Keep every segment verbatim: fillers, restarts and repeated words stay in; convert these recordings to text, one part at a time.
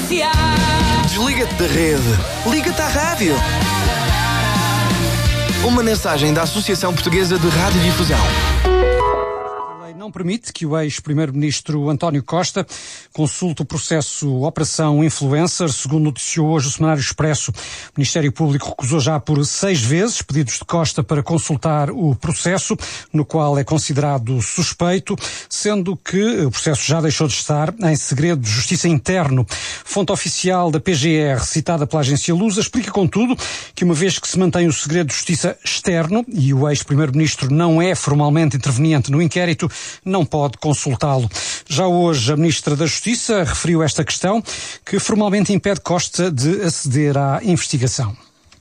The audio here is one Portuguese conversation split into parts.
Comercial. Desliga-te da rede. Liga-te à rádio. Uma mensagem da Associação Portuguesa de Radiodifusão. Não permite que o ex-primeiro-ministro António Costa consulte o processo Operação Influencer. Segundo noticiou hoje o Semanário Expresso, o Ministério Público recusou já por seis vezes pedidos de Costa para consultar o processo, no qual é considerado suspeito, sendo que o processo já deixou de estar em segredo de justiça interno. Fonte oficial da P G R, citada pela agência Lusa, explica, contudo, que uma vez que se mantém o segredo de justiça externo e o ex-primeiro-ministro não é formalmente interveniente no inquérito, não pode consultá-lo. Já hoje, a Ministra da Justiça referiu esta questão, que formalmente impede Costa de aceder à investigação.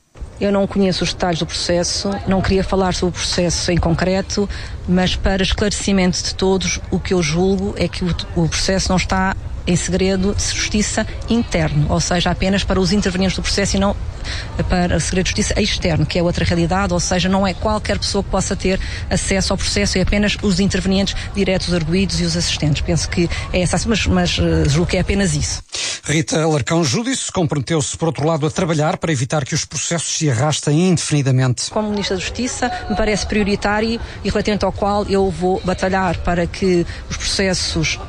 Eu não conheço os detalhes do processo, não queria falar sobre o processo em concreto, mas para esclarecimento de todos, o que eu julgo é que o, o processo não está em segredo de justiça interno, ou seja, apenas para os intervenientes do processo e não para o segredo de justiça externo, que é outra realidade, ou seja, não é qualquer pessoa que possa ter acesso ao processo, é apenas os intervenientes diretos, os arguidos e os assistentes. Penso que é essa, mas, mas uh, julgo que é apenas isso. Rita Alarcão Júdice comprometeu-se, por outro lado, a trabalhar para evitar que os processos se arrastem indefinidamente. Como Ministra da Justiça, me parece prioritário e relativamente ao qual eu vou batalhar para que os processos,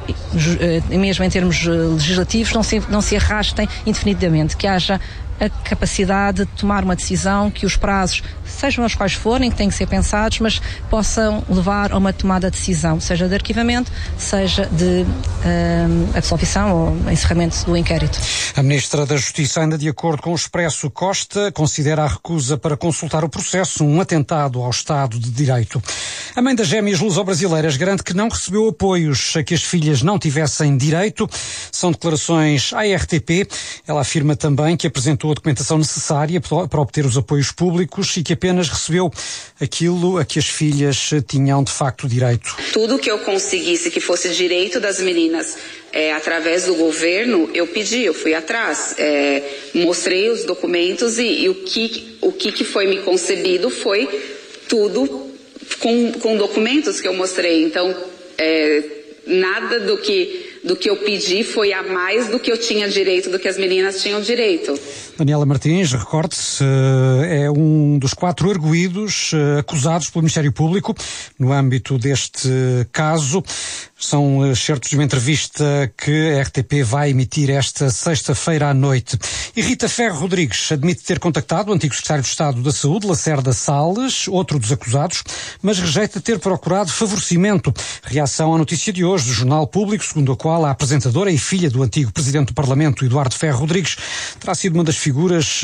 mesmo em termos legislativos, não se, não se arrastem indefinidamente, que haja a capacidade de tomar uma decisão, que os prazos, sejam os quais forem, que têm que ser pensados, mas possam levar a uma tomada de decisão, seja de arquivamento, seja de uh, absolvição ou encerramento do inquérito. A Ministra da Justiça, ainda de acordo com o Expresso, Costa considera a recusa para consultar o processo um atentado ao Estado de Direito. A mãe das gêmeas luso-brasileiras garante que não recebeu apoios a que as filhas não tivessem direito. São declarações à R T P. Ela afirma também que apresentou a documentação necessária para obter os apoios públicos e que apenas recebeu aquilo a que as filhas tinham de facto direito. Tudo que eu conseguisse que fosse direito das meninas é, através do governo, eu pedi, eu fui atrás, é, mostrei os documentos e, e o, que, o que, que foi me concebido foi tudo com, com documentos que eu mostrei. Então, é, nada do que... do que eu pedi foi a mais do que eu tinha direito, do que as meninas tinham direito. Daniela Martins, recorde-se, é um dos quatro arguidos acusados pelo Ministério Público no âmbito deste caso. São excertos de uma entrevista que a R T P vai emitir esta sexta-feira à noite. E Rita Ferro Rodrigues admite ter contactado o antigo secretário de Estado da Saúde, Lacerda Salles, outro dos acusados, mas rejeita ter procurado favorecimento. Reação à notícia de hoje do Jornal Público, segundo a qual a apresentadora e filha do antigo presidente do Parlamento, Eduardo Ferro Rodrigues, terá sido uma das figuras